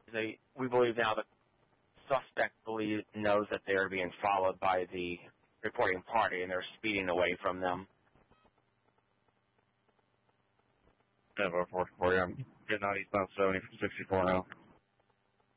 We believe now the suspect knows that they are being followed by the reporting party, and they're speeding away from them. Yeah, 444, I'm getting out eastbound 70 from 64 now.